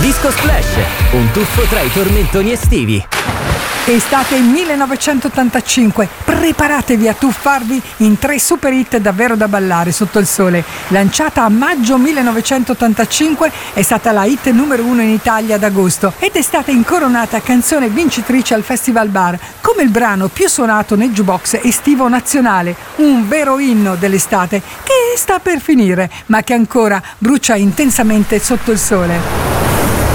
Disco Splash, un tuffo tra i tormentoni estivi. Estate 1985, preparatevi a tuffarvi in 3 super hit davvero da ballare sotto il sole. Lanciata a maggio 1985, è stata la hit numero 1 in Italia ad agosto ed è stata incoronata canzone vincitrice al Festival Bar, come il brano più suonato nel jukebox estivo nazionale, un vero inno dell'estate che sta per finire, ma che ancora brucia intensamente sotto il sole.